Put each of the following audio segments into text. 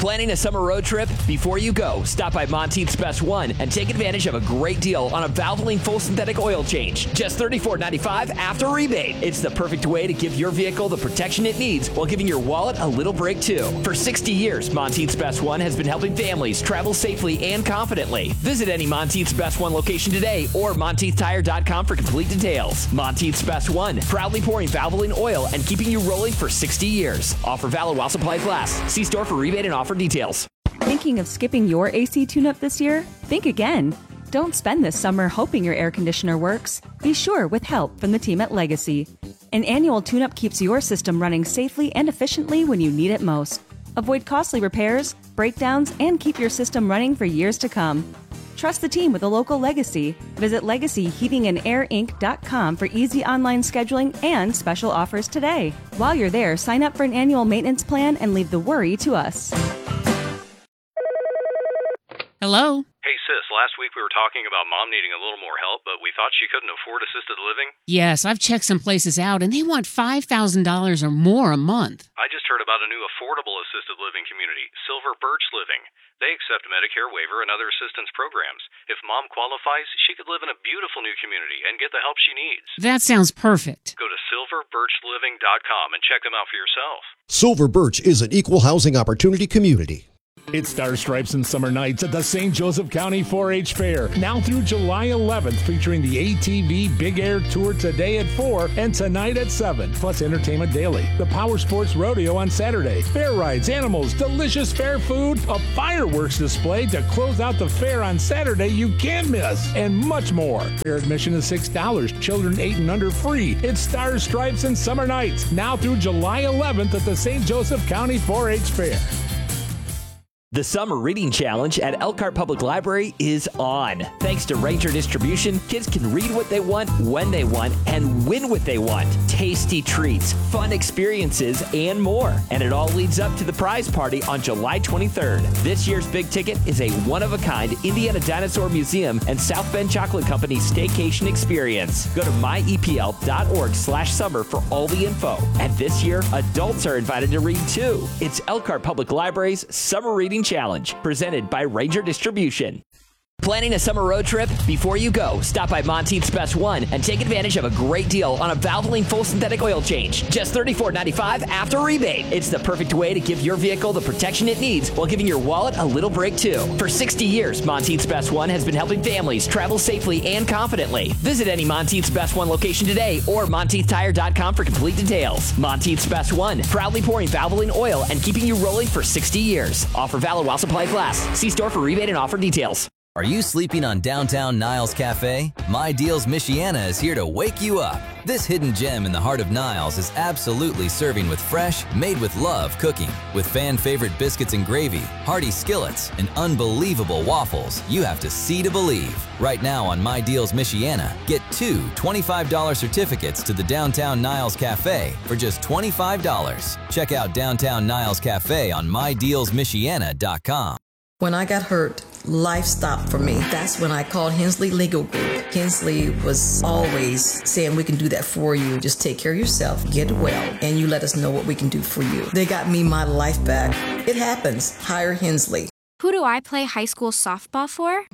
Planning a summer road trip? Before you go, stop by Monteith's Best One and take advantage of a great deal on a Valvoline full synthetic oil change. Just $34.95 after rebate. It's the perfect way to give your vehicle the protection it needs while giving your wallet a little break too. For 60 years, Monteith's Best One has been helping families travel safely and confidently. Visit any Monteith's Best One location today or MonteithTire.com for complete details. Monteith's Best One, proudly pouring Valvoline oil and keeping you rolling for 60 years. Offer valid while supplies last. See store for rebate and offer details. Thinking of skipping your AC tune-up this year? Think again. Don't spend this summer hoping your air conditioner works. Be sure with help from the team at Legacy. An annual tune-up keeps your system running safely and efficiently when you need it most. Avoid costly repairs, breakdowns, and keep your system running for years to come. Trust the team with a local Legacy. Visit LegacyHeatingandAirInc.com for easy online scheduling and special offers today. While you're there, sign up for an annual maintenance plan and leave the worry to us. Hello? Hey, sis, last week we were talking about Mom needing a little more help, but we thought she couldn't afford assisted living. Yes, I've checked some places out, and they want $5,000 or more a month. I just heard about a new affordable assisted living community, Silver Birch Living. They accept Medicare waiver and other assistance programs. If Mom qualifies, she could live in a beautiful new community and get the help she needs. That sounds perfect. Go to silverbirchliving.com and check them out for yourself. Silver Birch is an equal housing opportunity community. It's Star Stripes and Summer Nights at the St. Joseph County 4-H Fair, now through July 11th, featuring the ATV Big Air Tour today at 4 and tonight at 7, plus entertainment daily. The Power Sports Rodeo on Saturday, fair rides, animals, delicious fair food, a fireworks display to close out the fair on Saturday you can't miss, and much more. Fair admission is $6, children 8 and under free. It's Star Stripes and Summer Nights, now through July 11th at the St. Joseph County 4-H Fair. The Summer Reading Challenge at Elkhart Public Library is on. Thanks to Ranger Distribution, kids can read what they want, when they want, and win what they want. Tasty treats, fun experiences, and more. And it all leads up to the prize party on July 23rd. This year's big ticket is a one-of-a-kind Indiana Dinosaur Museum and South Bend Chocolate Company staycation experience. Go to myepl.org/summer for all the info. And this year, adults are invited to read too. It's Elkhart Public Library's Summer Reading Challenge, presented by Ranger Distribution. Planning a summer road trip? Before you go, stop by Monteith's Best One and take advantage of a great deal on a Valvoline full synthetic oil change. Just $34.95 after rebate. It's the perfect way to give your vehicle the protection it needs while giving your wallet a little break too. For 60 years, Monteith's Best One has been helping families travel safely and confidently. Visit any Monteith's Best One location today or MonteithTire.com for complete details. Monteith's Best One, proudly pouring Valvoline oil and keeping you rolling for 60 years. Offer valid while supplies last. See store for rebate and offer details. Are you sleeping on downtown Niles Cafe? My Deals Michiana is here to wake you up. This hidden gem in the heart of Niles is absolutely serving with fresh, made with love cooking. With fan favorite biscuits and gravy, hearty skillets, and unbelievable waffles, you have to see to believe. Right now on My Deals Michiana, get 2 $25 certificates to the Downtown Niles Cafe for just $25. Check out Downtown Niles Cafe on MyDealsMichiana.com. When I got hurt, life stopped for me. That's when I called Hensley Legal Group. Hensley was always saying, we can do that for you. Just take care of yourself, get well, and you let us know what we can do for you. They got me my life back. It happens. Hire Hensley. Who do I play high school softball for?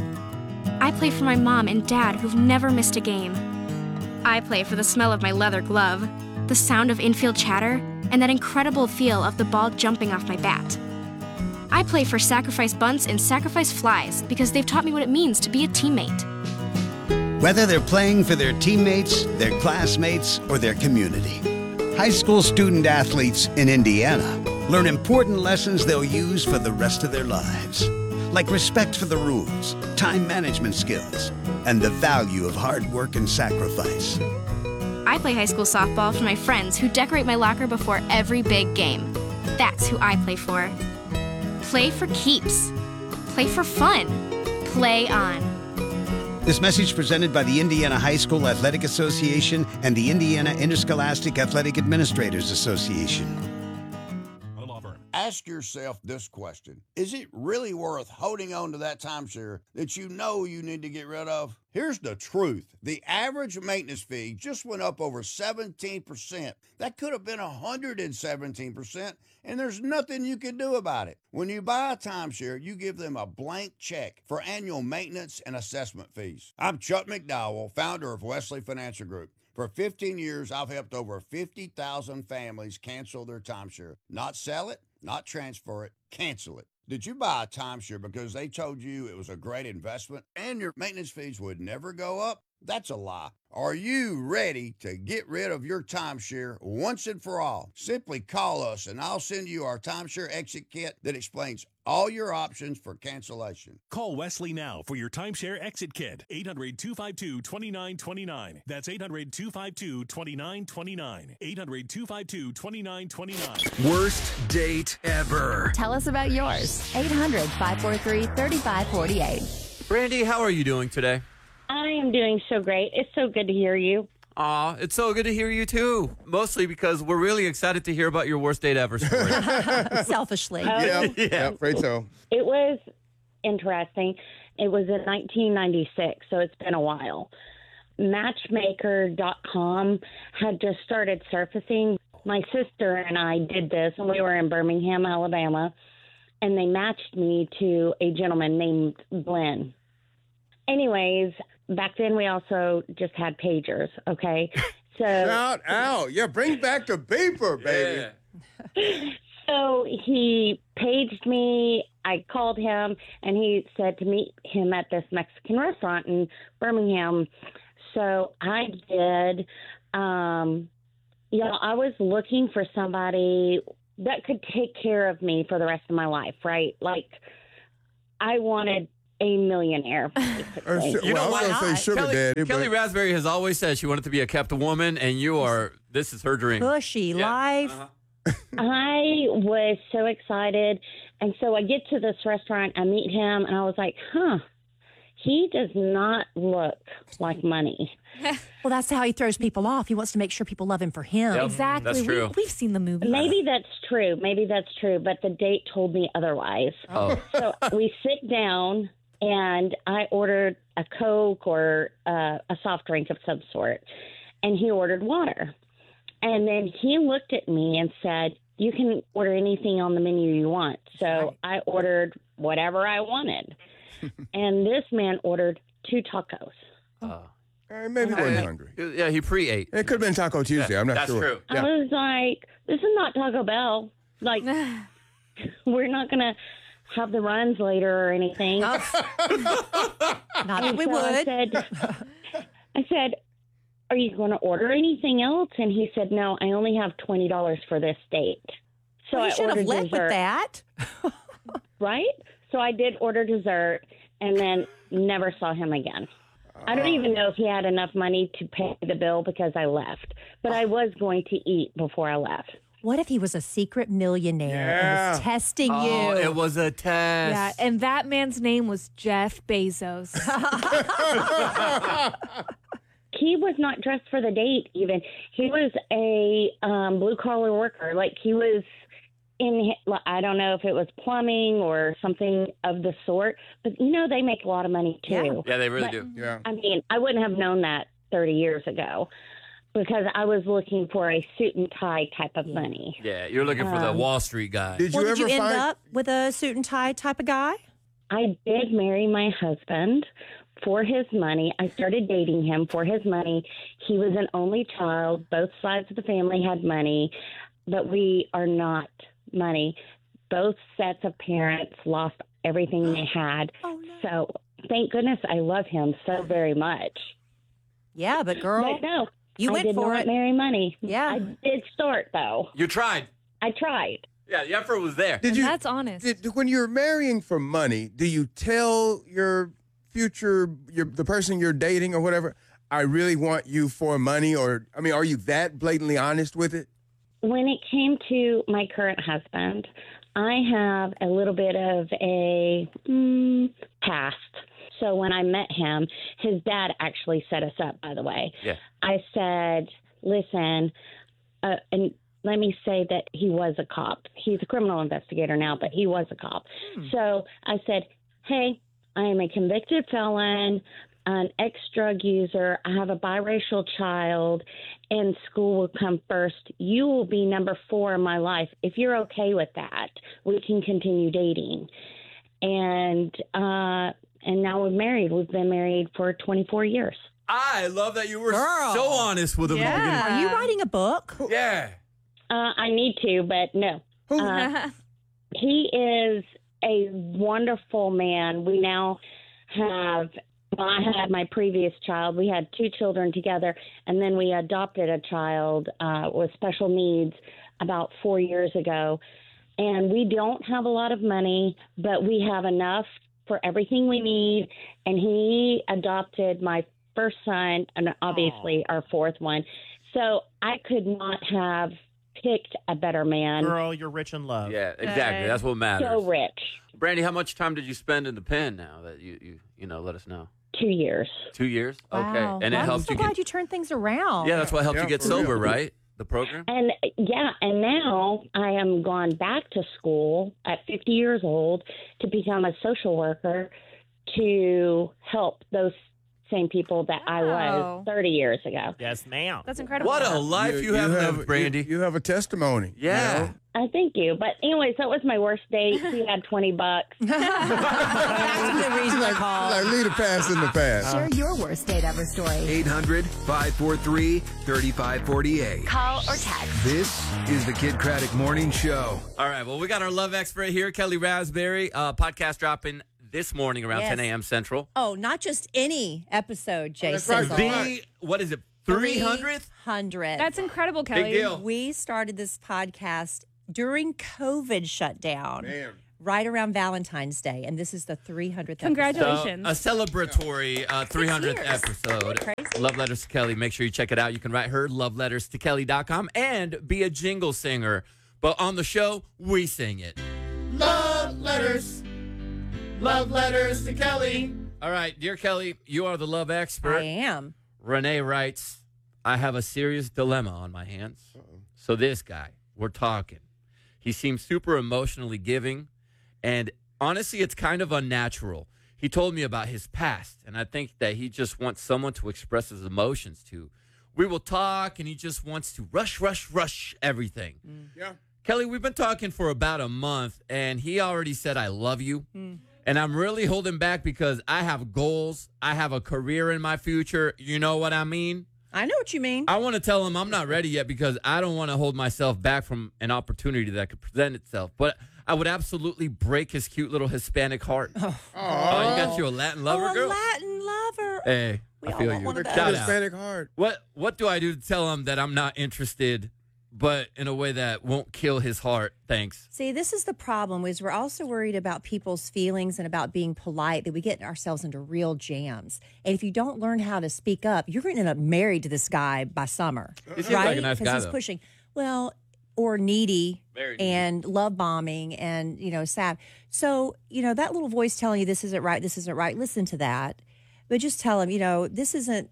I play for my mom and dad who've never missed a game. I play for the smell of my leather glove, the sound of infield chatter, and that incredible feel of the ball jumping off my bat. I play for Sacrifice Bunts and Sacrifice Flies because they've taught me what it means to be a teammate. Whether they're playing for their teammates, their classmates, or their community, high school student athletes in Indiana learn important lessons they'll use for the rest of their lives, like respect for the rules, time management skills, and the value of hard work and sacrifice. I play high school softball for my friends who decorate my locker before every big game. That's who I play for. Play for keeps. Play for fun. Play on. This message presented by the Indiana High School Athletic Association and the Indiana Interscholastic Athletic Administrators Association. Ask yourself this question. Is it really worth holding on to that timeshare that you know you need to get rid of? Here's the truth. The average maintenance fee just went up over 17%. That could have been 117%, and there's nothing you can do about it. When you buy a timeshare, you give them a blank check for annual maintenance and assessment fees. I'm Chuck McDowell, founder of Wesley Financial Group. For 15 years, I've helped over 50,000 families cancel their timeshare. Not sell it, not transfer it, cancel it. Did you buy a timeshare because they told you it was a great investment and your maintenance fees would never go up? That's a lie. Are you ready to get rid of your timeshare once and for all? Simply call us and I'll send you our timeshare exit kit that explains all your options for cancellation. Call Wesley now for your timeshare exit kit. 800-252-2929. That's 800-252-2929. 800-252-2929. Worst date ever. Tell us about yours. 800-543-3548. Brandy, how are you doing today? I am doing so great. It's so good to hear you. Aw, it's so good to hear you too. Mostly because we're really excited to hear about your worst date ever story. Selfishly. Yeah, afraid so. It was interesting. It was in 1996, so it's been a while. Matchmaker.com had just started surfacing. My sister and I did this, and we were in Birmingham, Alabama, and they matched me to a gentleman named Glenn. Anyways, back then we also just had pagers, okay? So Shout out. Yeah, bring back the beeper, baby. Yeah. So he paged me. I called him, and he said to meet him at this Mexican restaurant in Birmingham. So I did. I was looking for somebody that could take care of me for the rest of my life, right? Like, I wanted a millionaire. You know why not? Kelly Raspberry has always said she wanted to be a kept woman, and this is her dream. Cushy life. I was so excited. And so I get to this restaurant, I meet him, and I was like, he does not look like money. Well, that's how he throws people off. He wants to make sure people love him for him. Yep, exactly. That's true. We've seen the movie. Maybe that's true. But the date told me otherwise. Oh. So we sit down, and I ordered a Coke or a soft drink of some sort, and he ordered water. And then he looked at me and said, you can order anything on the menu you want. So I ordered whatever I wanted. And this man ordered 2 tacos. Maybe he wasn't hungry. Yeah, he pre-ate. It could have been Taco Tuesday. I'm not sure. That's true. I was like, this is not Taco Bell. Like, we're not going to have the runs later or anything. Not that we would. I said, are you going to order anything else? And he said, no, I only have $20 for this date. So well, I should have ordered led dessert. with that. Right? So I did order dessert and then never saw him again. I don't even know if he had enough money to pay the bill because I left. But I was going to eat before I left. What if he was a secret millionaire and was testing you? Oh, it was a test. Yeah, and that man's name was Jeff Bezos. He was not dressed for the date even. He was a blue-collar worker. Like, he was I don't know if it was plumbing or something of the sort. But, they make a lot of money, too. Yeah, they really do. Yeah. I mean, I wouldn't have known that 30 years ago because I was looking for a suit and tie type of money. Yeah, you're looking for the Wall Street guy. Did you end up with a suit and tie type of guy? I did marry my husband for his money. I started dating him for his money. He was an only child. Both sides of the family had money, but we are not money. Both sets of parents lost everything they had. Oh, no. So thank goodness I love him so very much. Yeah, but girl, but no, you went for I did not marry money. Yeah. I did start, though. You tried. I tried. Yeah, the effort was there. That's honest. When you're marrying for money, do you tell your the person you're dating or whatever, I really want you for money? Or, are you that blatantly honest with it? When it came to my current husband, I have a little bit of a past. So when I met him, his dad actually set us up, by the way. Yeah. I said, listen, and let me say that he was a cop. He's a criminal investigator now, but he was a cop. So I said, hey, I am a convicted felon, an ex-drug user. I have a biracial child, and school will come first. You will be number 4 in my life. If you're okay with that, we can continue dating. And now we're married. We've been married for 24 years. I love that you were so honest with him. Yeah. Are you writing a book? Yeah. I need to, but no. He is a wonderful man. We now have, I had my previous child. We had 2 children together, and then we adopted a child with special needs about 4 years ago. And we don't have a lot of money, but we have enough for everything we need. And he adopted my first son and obviously our 4th one. So I could not have picked a better man. Girl, you're rich in love. Yeah, exactly. That's what matters. So rich. Brandy, how much time did you spend in the pen now that you let us know? 2 years. 2 years? Wow. Okay. And it I'm helped so you glad you turned things around. Yeah, that's what helped you get sober, right? The program? And now I am gone back to school at 50 years old to become a social worker to help those same people that I was 30 years ago. Yes, ma'am. That's incredible. What a life you have lived, Brandy. You have a testimony. Yeah. You know? I thank you. But anyways, that was my worst date. He had $20. That's a good reason to call. Like, leave the past in the past. Share your worst date ever story. 800-543-3548. Call or text. This is the Kid Craddock Morning Show. All right. Well, we got our love expert here, Kelly Raspberry. Podcast dropping this morning around 10 a.m. Central. Oh, not just any episode, Jason. What is it? 300th? 300. That's incredible, Kelly. Big deal. We started this podcast during COVID shutdown. Right around Valentine's Day, and this is the 300th Congratulations. episode. A celebratory 300th episode. Crazy. Love Letters to Kelly. Make sure you check it out. You can write her, loveletterstokelly.com, and be a jingle singer. But on the show, we sing it. Love letters. Love letters to Kelly. All right, dear Kelly, you are the love expert. I am. Renee writes, I have a serious dilemma on my hands. So this guy, we're talking. He seems super emotionally giving, and honestly, it's kind of unnatural. He told me about his past, and I think that he just wants someone to express his emotions to. We will talk, and he just wants to rush everything. Yeah. Kelly, we've been talking for about a month, and he already said, I love you. And I'm really holding back because I have goals. I have a career in my future. You know what I mean? I know what you mean. I want to tell him I'm not ready yet because I don't want to hold myself back from an opportunity that could present itself. But I would absolutely break his cute little Hispanic heart. Oh, you got you a Latin lover, girl? A Latin lover. Hey, We I all feel want you. one of those. Shout out. Hispanic heart. What do I do to tell him that I'm not interested, but in a way that won't kill his heart? Thanks. See, this is the problem is we're also worried about people's feelings and about being polite, that we get ourselves into real jams. And if you don't learn how to speak up, you're going to end up married to this guy by summer. He seems right? like a nice guy, he's though. pushing. Well, or needy Very and love bombing and, sad. So, that little voice telling you this isn't right, listen to that. But just tell him, this isn't,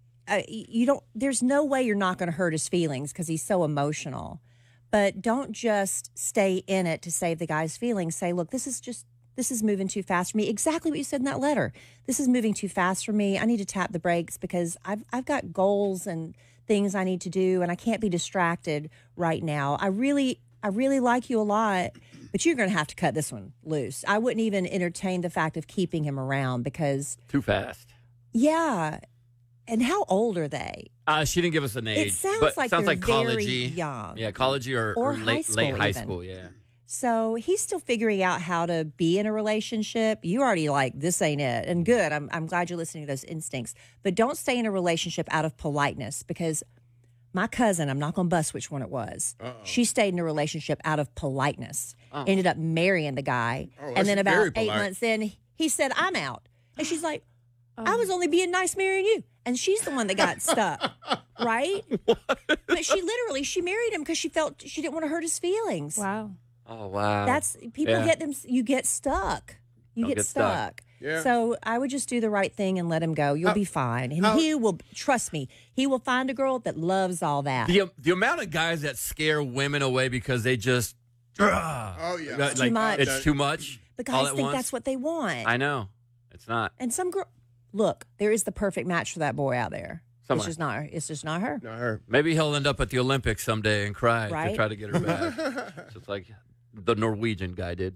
there's no way you're not going to hurt his feelings because he's so emotional. But don't just stay in it to save the guy's feelings. Say, look, this is moving too fast for me. Exactly what you said in that letter. This is moving too fast for me. I need to tap the brakes because I've got goals and things I need to do, and I can't be distracted right now. I really like you a lot, but you're going to have to cut this one loose. I wouldn't even entertain the fact of keeping him around because Too fast. yeah. And how old are they? She didn't give us an age. It sounds but like sounds they're like very college-y. young. Yeah, college-y or High late school high even. school, yeah. So he's still figuring out how to be in a relationship. You already this ain't it. And good. I'm glad you're listening to those instincts. But don't stay in a relationship out of politeness because my cousin, I'm not going to bust which one it was. She stayed in a relationship out of politeness. Ended up marrying the guy. And then about 8 months in, he said, I'm out. And she's like, I was only being nice marrying you. And she's the one that got stuck, right? But she married him because she felt she didn't want to hurt his feelings. Wow. Oh, wow. That's, people get them, you get stuck. You Don't get stuck. Yeah. So I would just do the right thing and let him go. You'll be fine. And he will, trust me, he will find a girl that loves all that. The amount of guys that scare women away because they just, oh, yeah. It's too much. It's too much. But all guys at think once. that's what they want. I know. It's not. And some girl, look, there is the perfect match for that boy out there. Somewhere. It's just not her. Not her. Maybe he'll end up at the Olympics someday and cry to Right? try to get her back. Just like the Norwegian guy did.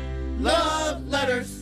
Love letters.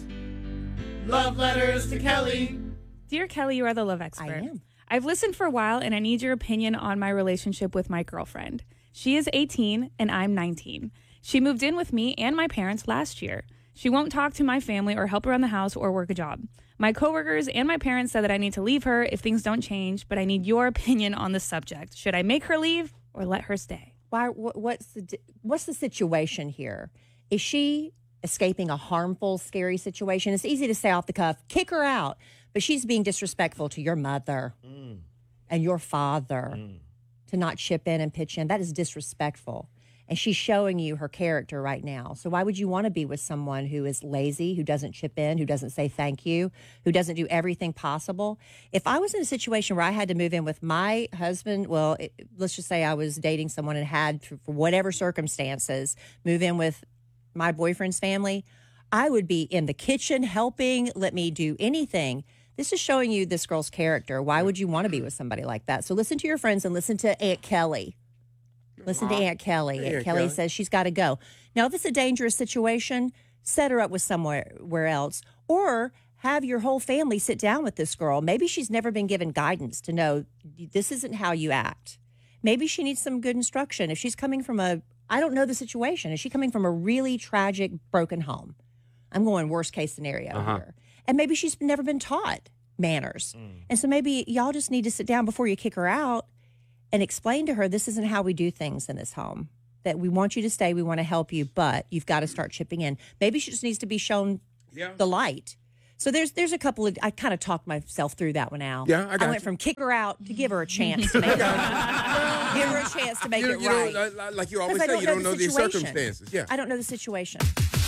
Love letters to Kelly. Dear Kelly, you are the love expert. I am. I've listened for a while and I need your opinion on my relationship with my girlfriend. She is 18 and I'm 19. She moved in with me and my parents last year. She won't talk to my family or help around the house or work a job. My coworkers and my parents said that I need to leave her if things don't change, but I need your opinion on the subject. Should I make her leave or let her stay? Why? What's the situation here? Is she escaping a harmful, scary situation? It's easy to say off the cuff, kick her out, but she's being disrespectful to your mother and your father to not chip in and pitch in. That is disrespectful. And she's showing you her character right now. So why would you want to be with someone who is lazy, who doesn't chip in, who doesn't say thank you, who doesn't do everything possible? If I was in a situation where I had to move in with my husband, well, let's just say I was dating someone and had, for whatever circumstances, move in with my boyfriend's family, I would be in the kitchen helping, let me do anything. This is showing you this girl's character. Why would you want to be with somebody like that? So listen to your friends and listen to Aunt Kelly. Listen to Aunt Kelly. Hey, Aunt Kelly says she's got to go. Now, if it's a dangerous situation, set her up with somewhere else, or have your whole family sit down with this girl. Maybe she's never been given guidance to know this isn't how you act. Maybe she needs some good instruction. If she's coming from I don't know the situation. Is she coming from a really tragic, broken home? I'm going worst case scenario here. And maybe she's never been taught manners. And so maybe y'all just need to sit down before you kick her out and explain to her this isn't how we do things in this home, that we want you to stay, we want to help you, but you've got to start chipping in. Maybe she just needs to be shown the light. So there's a couple of, I kind of talked myself through that one out. Yeah, I went from kick her out to give her a chance to make it right. Give her a chance to make it right. Know, like you always say, you don't know the circumstances. Yeah. I don't know the situation.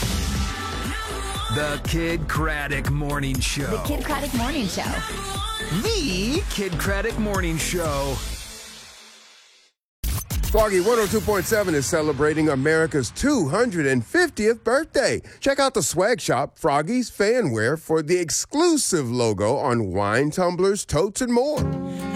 The Kid Craddock Morning Show. The Kid Craddock Morning Show. The Kid Craddock Morning Show. Froggy 102.7 is celebrating America's 250th birthday. Check out the swag shop, Froggy's Fanwear, for the exclusive logo on wine, tumblers, totes, and more.